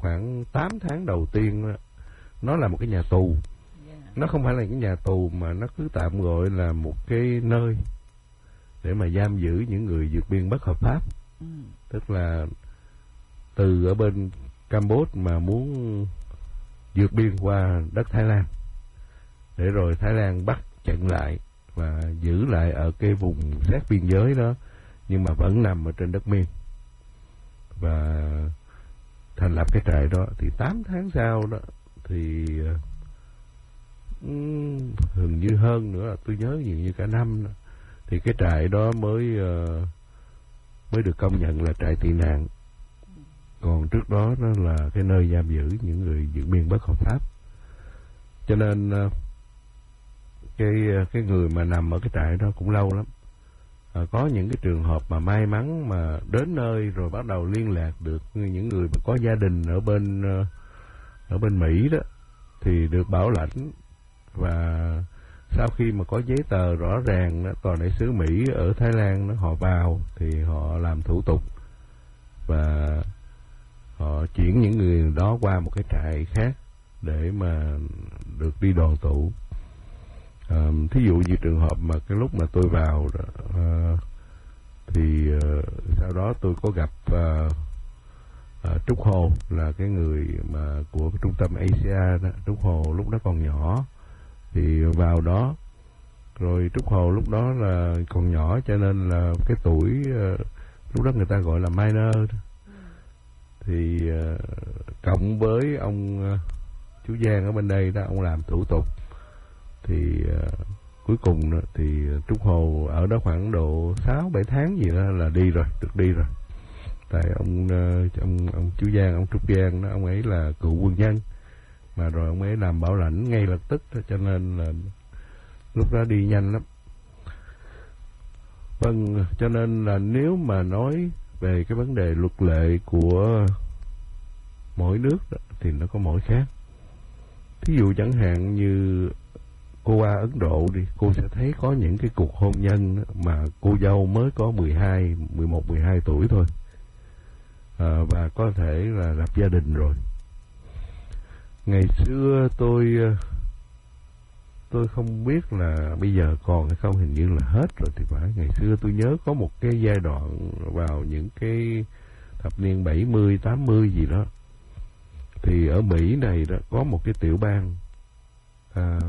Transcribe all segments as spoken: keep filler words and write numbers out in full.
khoảng tám tháng đầu tiên nó là một cái nhà tù. Nó không phải là cái nhà tù mà nó cứ tạm gọi là một cái nơi để mà giam giữ những người vượt biên bất hợp pháp. Ừ. Tức là từ ở bên Campuchia mà muốn vượt biên qua đất Thái Lan, để rồi Thái Lan bắt chặn lại và giữ lại ở cái vùng sát biên giới đó, nhưng mà vẫn nằm ở trên đất Miên, và thành lập cái trại đó. Thì tám tháng sau đó thì um, hình như hơn nữa, tôi nhớ nhiều như cả năm đó, thì cái trại đó mới uh, mới được công nhận là trại tị nạn. Còn trước đó nó là cái nơi giam giữ những người vượt biên bất hợp pháp. Cho nên uh, cái cái người mà nằm ở cái trại đó cũng lâu lắm. À, có những cái trường hợp mà may mắn mà đến nơi rồi bắt đầu liên lạc được những người mà có gia đình ở bên uh, ở bên Mỹ đó, thì được bảo lãnh, và sau khi mà có giấy tờ rõ ràng đó, tòa đại sứ Mỹ ở Thái Lan đó, họ vào thì họ làm thủ tục và họ chuyển những người đó qua một cái trại khác để mà được đi đoàn tụ. À, thí dụ như trường hợp mà cái lúc mà tôi vào à, thì à, sau đó tôi có gặp à, à, Trúc Hồ, là cái người mà của cái trung tâm a xê a đó. Trúc Hồ lúc đó còn nhỏ thì vào đó, rồi Trúc Hồ lúc đó là còn nhỏ cho nên là cái tuổi à, lúc đó người ta gọi là minor. Thì à, cộng với ông à, chú Giang ở bên đây đó, ông làm thủ tục. Thì uh, cuối cùng đó, thì Trúc Hồ ở đó khoảng độ sáu bảy tháng gì đó là đi rồi, được đi rồi. Tại ông uh, ông ông chú Giang, ông Trúc Giang đó, ông ấy là cựu quân nhân, mà rồi ông ấy làm bảo lãnh ngay lập tức đó, cho nên là lúc đó đi nhanh lắm. Vâng, cho nên là nếu mà nói về cái vấn đề luật lệ của mỗi nước đó, thì nó có mỗi khác. Thí dụ chẳng hạn như cô qua Ấn Độ đi, cô sẽ thấy có những cái cuộc hôn nhân mà cô dâu mới có mười hai, mười một, mười hai tuổi thôi, à, và có thể là lập gia đình rồi. Ngày xưa tôi tôi không biết là bây giờ còn hay không, hình như là hết rồi thì phải. Ngày xưa tôi nhớ có một cái giai đoạn vào những cái thập niên bảy mươi, tám mươi gì đó, thì ở Mỹ này đó có một cái tiểu bang, à,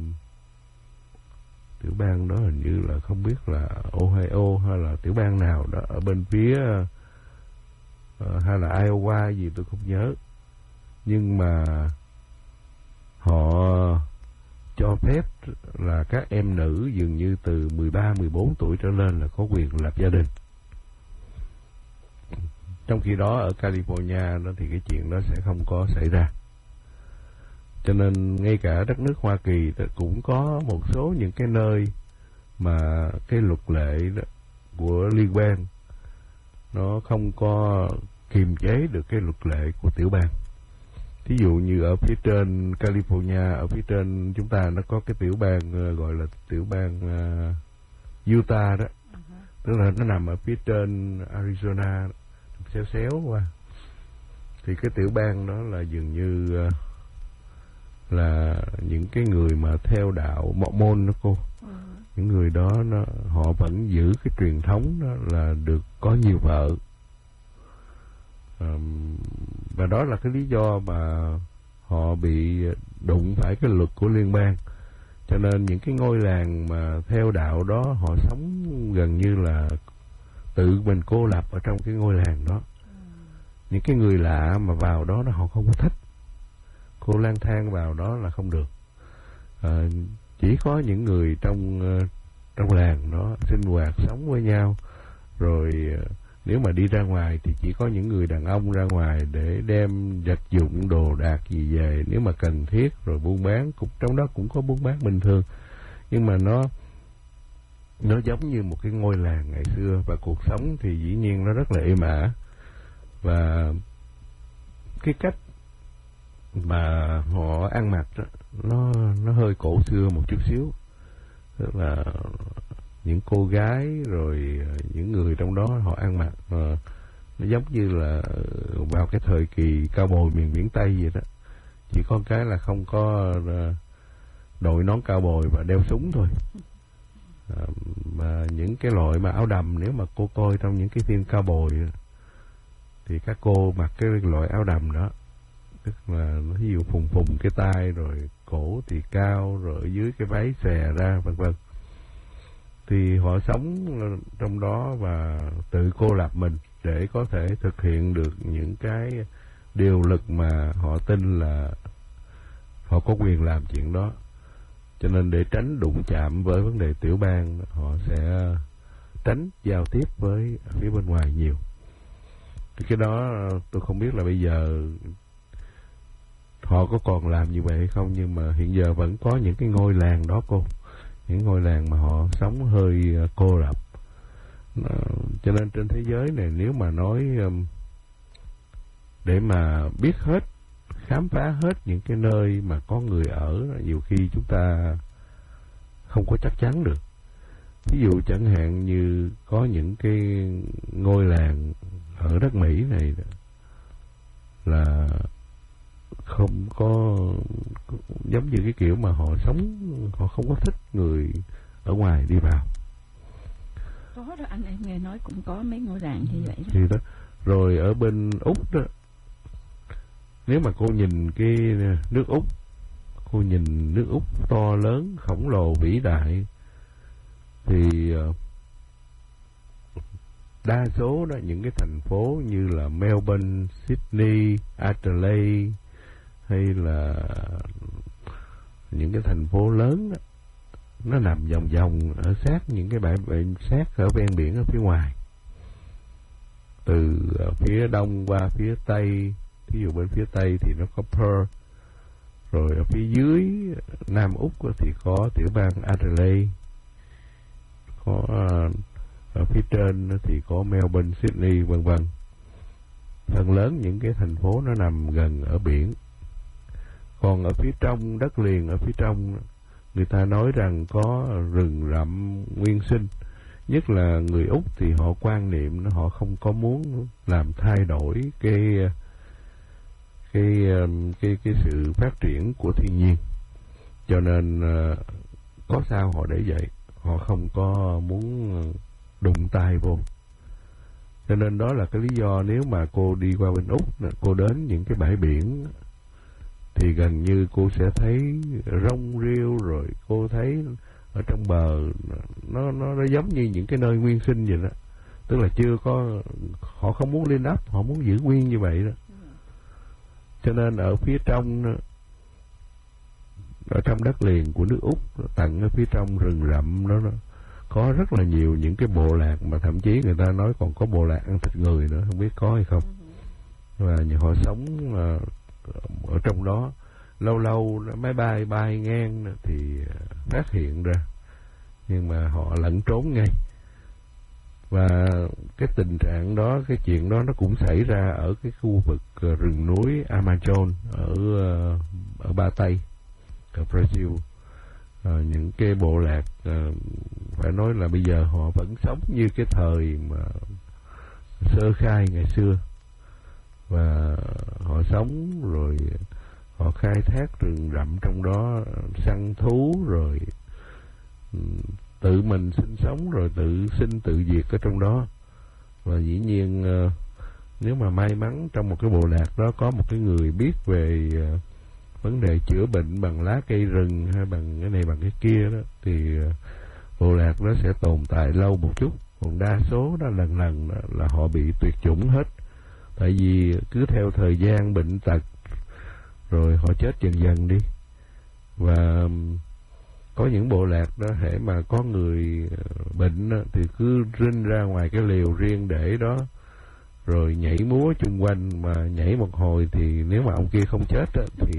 tiểu bang đó hình như là không biết là Ohio hay là tiểu bang nào đó ở bên phía uh, hay là Iowa gì tôi không nhớ, nhưng mà họ cho phép là các em nữ dường như từ mười ba, mười bốn tuổi trở lên là có quyền lập gia đình. Trong khi đó ở California đó thì cái chuyện đó sẽ không có xảy ra. Cho nên ngay cả đất nước Hoa Kỳ cũng có một số những cái nơi mà cái luật lệ đó của liên bang nó không có kiềm chế được cái luật lệ của tiểu bang. Thí dụ như ở phía trên California, ở phía trên chúng ta nó có cái tiểu bang gọi là tiểu bang uh, Utah đó, uh-huh. Tức là nó nằm ở phía trên Arizona, xéo xéo qua. Thì cái tiểu bang đó là dường như uh, là những cái người mà theo đạo Mormon đó cô, ừ. Những người đó nó, họ vẫn giữ cái truyền thống đó là được có nhiều vợ, um, và đó là cái lý do mà họ bị đụng phải cái luật của liên bang. Cho nên những cái ngôi làng mà theo đạo đó họ sống gần như là tự mình cô lập ở trong cái ngôi làng đó. ừ. Những cái người lạ mà vào đó nó họ không có thích, cô lang thang vào đó là không được. À, chỉ có những người trong uh, trong làng đó sinh hoạt sống với nhau, rồi uh, nếu mà đi ra ngoài thì chỉ có những người đàn ông ra ngoài để đem vật dụng đồ đạc gì về nếu mà cần thiết, rồi buôn bán cũng trong đó cũng có buôn bán bình thường, nhưng mà nó nó giống như một cái ngôi làng ngày xưa, và cuộc sống thì dĩ nhiên nó rất là êm ả. Và cái cách mà họ ăn mặc đó, nó nó hơi cổ xưa một chút xíu, tức là những cô gái rồi những người trong đó họ ăn mặc uh, Nó giống như là vào cái thời kỳ cao bồi miền biển Tây vậy đó. Chỉ có cái là không có đội nón cao bồi và đeo súng thôi. À, mà những cái loại mà áo đầm, nếu mà cô coi trong những cái phim cao bồi thì các cô mặc cái loại áo đầm đó, tức là ví dụ phùng phùng cái tay, rồi cổ thì cao, rồi ở dưới cái váy xòe ra, vân vân. Thì họ sống trong đó và tự cô lập mình để có thể thực hiện được những cái điều lực mà họ tin là họ có quyền làm chuyện đó. Cho nên để tránh đụng chạm với vấn đề tiểu bang, họ sẽ tránh giao tiếp với phía bên ngoài nhiều. Thì cái đó tôi không biết là bây giờ họ có còn làm như vậy hay không, nhưng mà hiện giờ vẫn có những cái ngôi làng đó cô, những ngôi làng mà họ sống hơi cô lập. Cho nên trên thế giới này, nếu mà nói để mà biết hết, khám phá hết những cái nơi mà có người ở, nhiều khi chúng ta không có chắc chắn được. Ví dụ chẳng hạn như có những cái ngôi làng ở đất Mỹ này là không có, giống như cái kiểu mà họ sống, họ không có thích người ở ngoài đi vào. Có đó anh, em nghe nói cũng có mấy ngôi làng như vậy đó. Thì đó. Rồi ở bên Úc đó, nếu mà cô nhìn cái nước Úc, cô nhìn nước Úc to lớn, khổng lồ, vĩ đại, thì đa số đó những cái thành phố như là Melbourne, Sydney, Adelaide hay là những cái thành phố lớn đó, nó nằm vòng vòng ở sát những cái bãi biển, sát ở ven biển ở phía ngoài. Từ phía đông qua phía tây, ví dụ bên phía tây thì nó có Perth, rồi ở phía dưới Nam Úc thì có tiểu bang Adelaide, có ở phía trên thì có Melbourne, Sydney, vân vân. Phần lớn những cái thành phố nó nằm gần ở biển. Còn ở phía trong, đất liền ở phía trong, người ta nói rằng có rừng rậm nguyên sinh. Nhất là người Úc thì họ quan niệm, họ không có muốn làm thay đổi cái cái cái cái sự phát triển của thiên nhiên. Cho nên có sao họ để vậy, họ không có muốn đụng tay vô. Cho nên đó là cái lý do nếu mà cô đi qua bên Úc, cô đến những cái bãi biển thì gần như cô sẽ thấy rong rêu, rồi cô thấy ở trong bờ nó nó nó giống như những cái nơi nguyên sinh vậy đó. Tức là chưa có, họ không muốn lên ấp, họ muốn giữ nguyên như vậy đó. Cho nên ở phía trong, ở trong đất liền của nước Úc, tận ở phía trong rừng rậm đó, nó có rất là nhiều những cái bộ lạc mà thậm chí người ta nói còn có bộ lạc ăn thịt người nữa, không biết có hay không. Và họ sống ở trong đó, lâu lâu máy bay bay ngang thì phát hiện ra, nhưng mà họ lẩn trốn ngay. Và cái tình trạng đó, cái chuyện đó nó cũng xảy ra ở cái khu vực rừng núi Amazon ở ở Ba Tây, ở Brazil. À, những cái bộ lạc à, phải nói là bây giờ họ vẫn sống như cái thời mà sơ khai ngày xưa, và họ sống rồi họ khai thác rừng rậm trong đó, săn thú, rồi tự mình sinh sống, rồi tự sinh tự diệt ở trong đó. Và dĩ nhiên nếu mà may mắn trong một cái bộ lạc đó có một cái người biết về vấn đề chữa bệnh bằng lá cây rừng hay bằng cái này bằng cái kia đó, thì bộ lạc đó sẽ tồn tại lâu một chút. Còn đa số đó lần lần đó là họ bị tuyệt chủng hết. Tại vì cứ theo thời gian bệnh tật rồi họ chết dần dần đi. Và có những bộ lạc đó hễ mà có người bệnh đó, thì cứ rinh ra ngoài cái lều riêng để đó, rồi nhảy múa chung quanh, mà nhảy một hồi thì nếu mà ông kia không chết đó, thì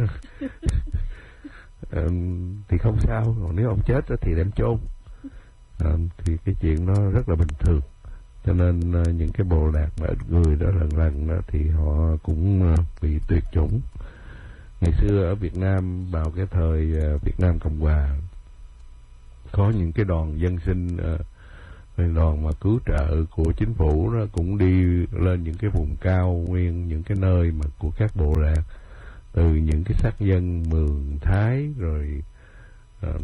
thì không sao, còn nếu ông chết đó, thì đem chôn. À, thì cái chuyện nó rất là bình thường. Cho nên những cái bộ lạc mà ít người đó lần lần đó, thì họ cũng bị tuyệt chủng. Ngày xưa ở Việt Nam, vào cái thời Việt Nam Cộng Hòa, có những cái đoàn dân sinh uh, đoàn mà cứu trợ của chính phủ nó cũng đi lên những cái vùng cao nguyên, những cái nơi mà của các bộ lạc, từ những cái sắc dân Mường Thái rồi uh,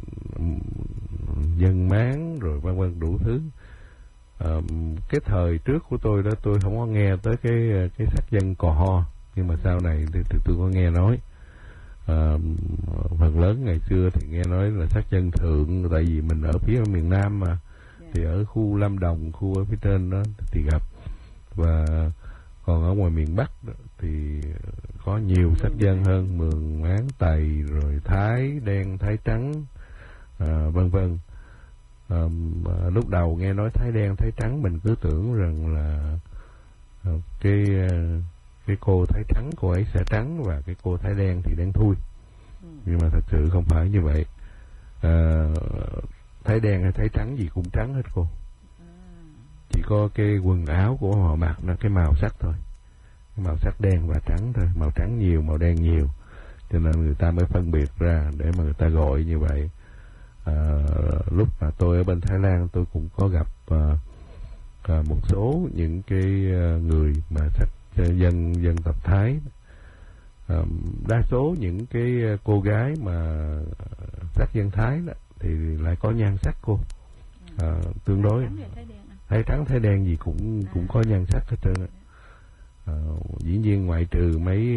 dân Mán rồi vân vân đủ thứ. Uh, cái thời trước của tôi đó tôi không có nghe tới cái cái sắc dân Cò Ho, nhưng mà sau này thì, thì tôi có nghe nói. Uh, phần lớn ngày xưa thì nghe nói là sắc dân Thượng, tại vì mình ở phía miền Nam mà, thì ở khu Lâm Đồng, khu ở phía trên đó thì gặp. Và còn ở ngoài miền Bắc đó, thì có nhiều sắc dân hơn, Mường, Mán, Tày, rồi Thái đen, Thái trắng, à, vân vân. À, lúc đầu nghe nói Thái đen, Thái trắng mình cứ tưởng rằng là à, cái cái cô Thái trắng cô ấy sẽ trắng và cái cô Thái đen thì đen thui, nhưng mà thật sự không phải như vậy. À, Thái đen hay Thái trắng gì cũng trắng hết cô, chỉ có cái quần áo của họ mặc nó cái màu sắc thôi, cái màu sắc đen và trắng thôi, màu trắng nhiều màu đen nhiều, cho nên người ta mới phân biệt ra để mà người ta gọi như vậy. À, lúc mà tôi ở bên Thái Lan tôi cũng có gặp à, à, một số những cái người mà sắc dân dân tộc Thái. À, đa số những cái cô gái mà sắc dân Thái đó thì lại có nhan sắc cô, à, tương đối Thái trắng Thái đen gì cũng cũng có nhan sắc hết trơn. À, dĩ nhiên ngoại trừ mấy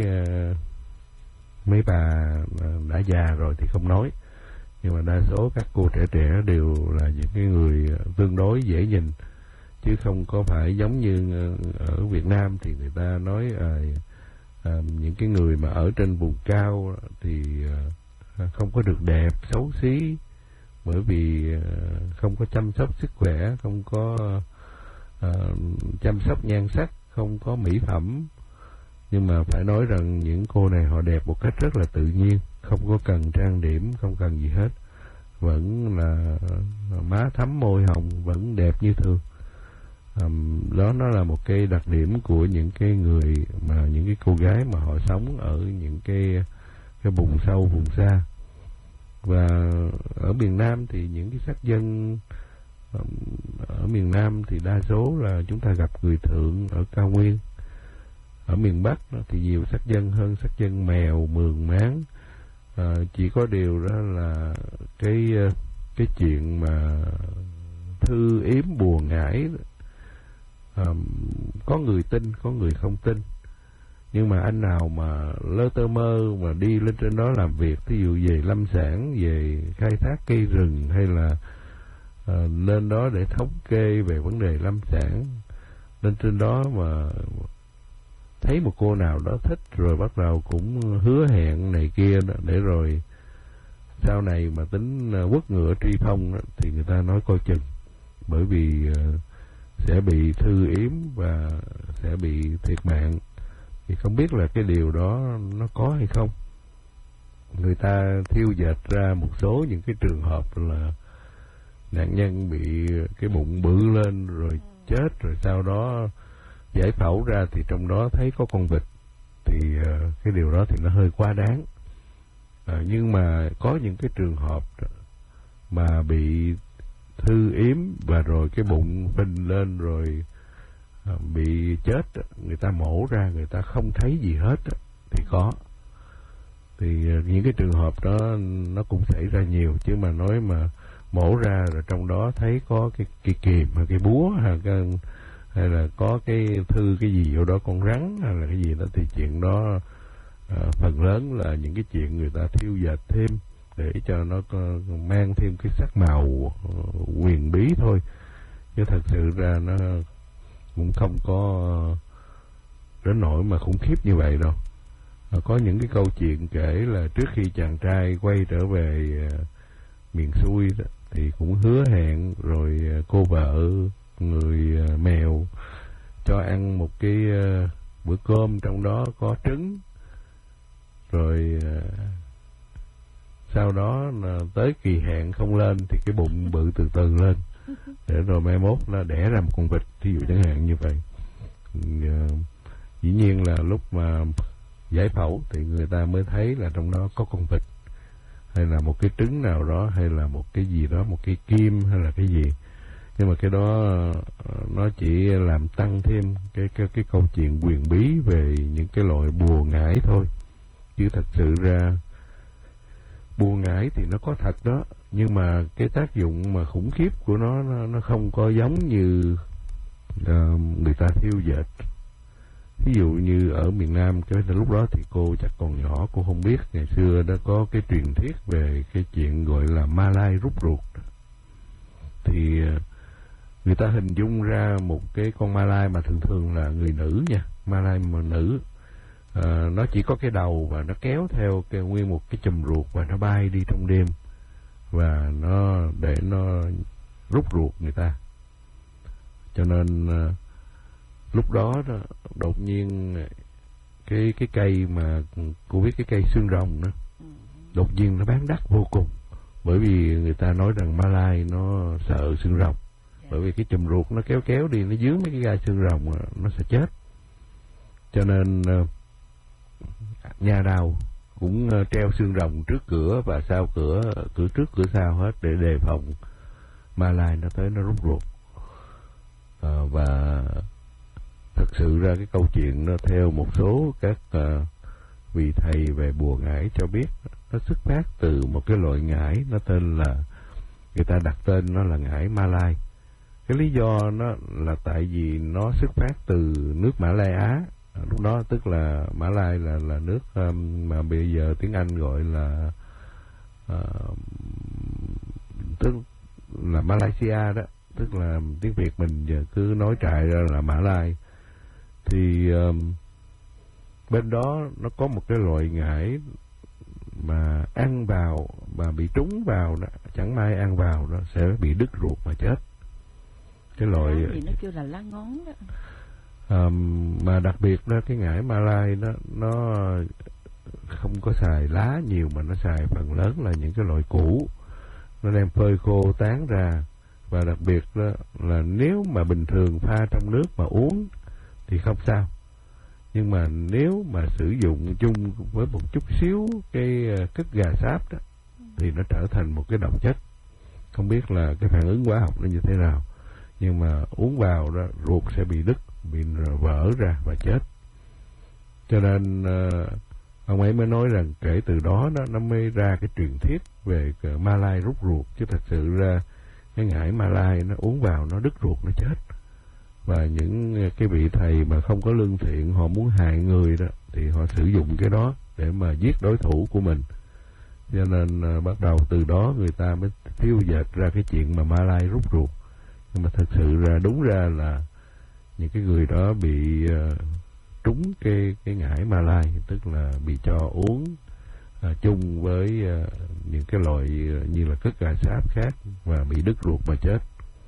mấy bà đã già rồi thì không nói, nhưng mà đa số các cô trẻ trẻ đều là những cái người tương đối dễ nhìn, chứ không có phải giống như ở Việt Nam thì người ta nói à, à, những cái người mà ở trên vùng cao thì à, không có được đẹp, xấu xí, bởi vì à, không có chăm sóc sức khỏe, không có à, chăm sóc nhan sắc, không có mỹ phẩm. Nhưng mà phải nói rằng những cô này họ đẹp một cách rất là tự nhiên, không có cần trang điểm, không cần gì hết, vẫn là má thắm môi hồng, vẫn đẹp như thường. À, đó nó là một cái đặc điểm của những cái người mà những cái cô gái mà họ sống ở những cái cái vùng sâu vùng xa. Và ở miền Nam thì những cái sắc dân ở miền Nam thì đa số là chúng ta gặp người Thượng ở cao nguyên. Ở miền Bắc thì nhiều sắc dân hơn sắc dân Mèo, Mường, Mán. À, chỉ có điều đó là cái cái chuyện mà thư yếm bùa ngải, à, có người tin, có người không tin. Nhưng mà anh nào mà lơ tơ mơ mà đi lên trên đó làm việc, ví dụ về lâm sản, về khai thác cây rừng, hay là à, lên đó để thống kê về vấn đề lâm sản, lên trên đó mà thấy một cô nào đó thích rồi bắt đầu cũng hứa hẹn này kia đó, để rồi sau này mà tính quất ngựa truy phong đó, thì người ta nói coi chừng, bởi vì uh, sẽ bị thư yếm và sẽ bị thiệt mạng. Thì không biết là cái điều đó nó có hay không. Người ta thiêu dệt ra một số những cái trường hợp là nạn nhân bị cái bụng bự lên rồi chết, rồi sau đó giải phẫu ra thì trong đó thấy có con vịt, thì uh, cái điều đó thì nó hơi quá đáng. Uh, nhưng mà có những cái trường hợp mà bị thư yếm và rồi cái bụng phình lên rồi uh, bị chết, người ta mổ ra người ta không thấy gì hết thì có. Thì uh, những cái trường hợp đó nó cũng xảy ra nhiều, chứ mà nói mà mổ ra rồi trong đó thấy có cái cái kìm hay cái búa hay cái hay là có cái thư cái gì ở đó, con rắn hay là cái gì đó, thì chuyện đó à, phần lớn là những cái chuyện người ta thiêu dệt thêm để cho nó có, mang thêm cái sắc màu uh, quyền bí thôi, chứ thật sự ra nó cũng không có đến nỗi mà khủng khiếp như vậy đâu. À, có những cái câu chuyện kể là trước khi chàng trai quay trở về uh, miền xuôi đó, thì cũng hứa hẹn rồi uh, cô vợ người uh, mèo cho ăn một cái uh, bữa cơm trong đó có trứng, rồi uh, sau đó uh, tới kỳ hạn không lên thì cái bụng bự từ từ lên, để rồi mai mốt nó đẻ ra một con vịt, thí dụ chẳng hạn như vậy. Uh, dĩ nhiên là lúc mà giải phẫu thì người ta mới thấy là trong đó có con vịt, hay là một cái trứng nào đó, hay là một cái gì đó, một cái kim hay là cái gì. Nhưng mà cái đó nó chỉ làm tăng thêm cái cái cái câu chuyện quyền bí về những cái loại bùa ngải thôi, chứ thật sự ra bùa ngải thì nó có thật đó, nhưng mà cái tác dụng mà khủng khiếp của nó nó, nó không có giống như uh, người ta thiêu dệt. Ví dụ như ở miền Nam, cái lúc đó thì cô chắc còn nhỏ, cô không biết ngày xưa đã có cái truyền thuyết về cái chuyện gọi là ma lai rút ruột. Thì người ta hình dung ra một cái con ma lai mà thường thường là người nữ nha, ma lai mà nữ, à, nó chỉ có cái đầu và nó kéo theo cái nguyên một cái chùm ruột và nó bay đi trong đêm, và nó để nó rút ruột người ta. Cho nên à, lúc đó, đó đột nhiên cái cái cây mà cô biết, cái cây xương rồng đó, đột nhiên nó bán đắt vô cùng, bởi vì người ta nói rằng ma lai nó sợ xương rồng, bởi vì cái chùm ruột nó kéo kéo đi, nó dướng mấy cái gai xương rồng nó sẽ chết. Cho nên nhà nào cũng treo xương rồng trước cửa và sau cửa, cửa trước cửa sau hết, để đề phòng ma lai nó tới nó rút ruột. À, và thật sự ra cái câu chuyện nó theo một số các uh, vị thầy về bùa ngải cho biết, nó xuất phát từ một cái loại ngải, nó tên là, người ta đặt tên nó là ngải Ma Lai. Cái lý do nó là tại vì nó xuất phát từ nước Mã Lai Á. Lúc đó tức là Mã Lai là là nước um, mà bây giờ tiếng Anh gọi là uh, tức là Malaysia đó, tức là tiếng Việt mình giờ cứ nói trại ra là Mã Lai. Thì um, bên đó nó có một cái loại ngải mà ăn vào, mà bị trúng vào đó, chẳng may ăn vào nó sẽ bị đứt ruột mà chết. Cái loại thì nó kêu là lá ngón đó. Um, mà đặc biệt đó, cái ngải Malai nó nó không có xài lá nhiều, mà nó xài phần lớn là những cái loại củ, nó đem phơi khô tán ra. Và đặc biệt đó là nếu mà bình thường pha trong nước mà uống thì không sao, nhưng mà nếu mà sử dụng chung với một chút xíu cái cứt gà sáp đó thì nó trở thành một cái độc chất. Không biết là cái phản ứng hóa học nó như thế nào, nhưng mà uống vào đó ruột sẽ bị đứt, bị vỡ ra và chết. Cho nên uh, ông ấy mới nói rằng kể từ đó nó, nó mới ra cái truyền thuyết về Malai rút ruột, chứ thật sự ra cái ngải Malai nó uống vào nó đứt ruột nó chết. Và những cái vị thầy mà không có lương thiện, họ muốn hại người đó thì họ sử dụng cái đó để mà giết đối thủ của mình. Cho nên uh, bắt đầu từ đó người ta mới thiêu dệt ra cái chuyện mà Malai rút ruột. Nhưng mà thật sự ra đúng ra là những cái người đó bị uh, trúng cái cái ngải Malai, tức là bị cho uống uh, chung với uh, những cái loại uh, như là cứt gà sáp khác và bị đứt ruột mà chết.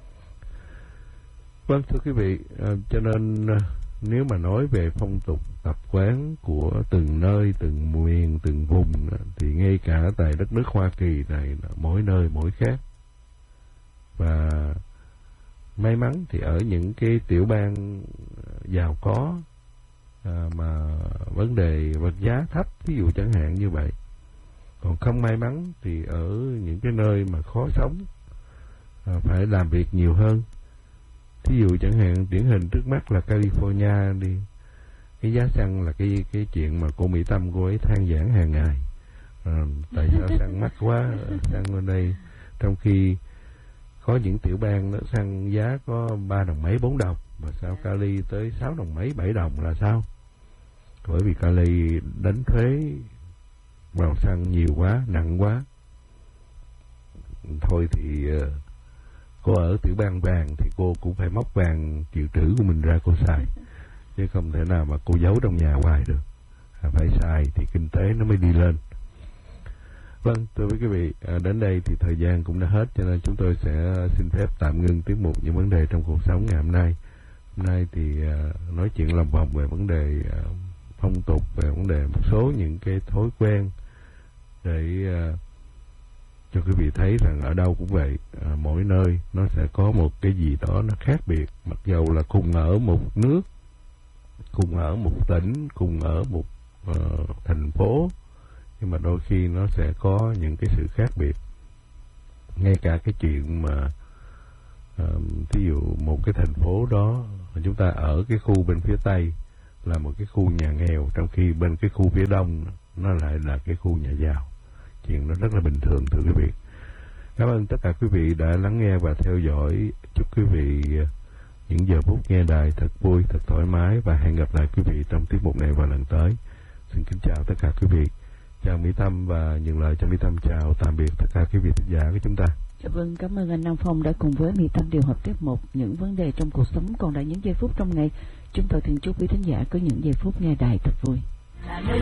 Vâng, thưa quý vị, uh, cho nên uh, nếu mà nói về phong tục tập quán của từng nơi, từng miền, từng vùng uh, thì ngay cả tại đất nước Hoa Kỳ này mỗi nơi mỗi khác. Và may mắn thì ở những cái tiểu bang giàu có à, mà vấn đề vật giá thấp, ví dụ chẳng hạn như vậy. Còn không may mắn thì ở những cái nơi mà khó sống, à, phải làm việc nhiều hơn. Ví dụ chẳng hạn điển hình trước mắt là California đi, cái giá xăng là cái cái chuyện mà cô Mỹ Tâm cô ấy than vãn hàng ngày. À, tại sao xăng mắc quá, xăng ở đây, trong khi có những tiểu bang nó xăng giá có ba đồng mấy, bốn đồng, mà sao Cali tới sáu đồng mấy, bảy đồng là sao? Bởi vì Cali đánh thuế vào xăng nhiều quá, nặng quá. Thôi thì uh, cô ở tiểu bang vàng thì cô cũng phải móc vàng dự trữ của mình ra cô xài, chứ không thể nào mà cô giấu trong nhà hoài được. À, phải xài thì kinh tế nó mới đi lên. Vâng, thưa quý vị, à, đến đây thì thời gian cũng đã hết, cho nên chúng tôi sẽ xin phép tạm ngưng tiết mục những vấn đề trong cuộc sống ngày hôm nay. Hôm nay thì à, nói chuyện lòng vòng về vấn đề à, phong tục, về vấn đề một số những cái thói quen để à, cho quý vị thấy rằng ở đâu cũng vậy, à, mỗi nơi nó sẽ có một cái gì đó nó khác biệt, mặc dầu là cùng ở một nước, cùng ở một tỉnh, cùng ở một uh, thành phố, nhưng mà đôi khi nó sẽ có những cái sự khác biệt. Ngay cả cái chuyện mà À, thí dụ một cái thành phố đó chúng ta ở cái khu bên phía Tây là một cái khu nhà nghèo, trong khi bên cái khu phía Đông nó lại là cái khu nhà giàu. Chuyện nó rất là bình thường, thưa quý vị. Cảm ơn tất cả quý vị đã lắng nghe và theo dõi. Chúc quý vị những giờ phút nghe đài thật vui, thật thoải mái, và hẹn gặp lại quý vị trong tiết mục này vào lần tới. Xin kính chào tất cả quý vị. Chào Mỹ Tâm và nhận lời cho Mỹ Tâm chào tạm biệt tất cả quý vị thính giả của chúng ta. Dạ vâng, cảm ơn anh Nam Phong đã cùng với Mỹ Tâm điều hợp tiết mục Những vấn đề trong cuộc sống còn lại những giây phút trong ngày. Chúng tôi thường chúc quý thính giả có những giây phút nghe đài thật vui.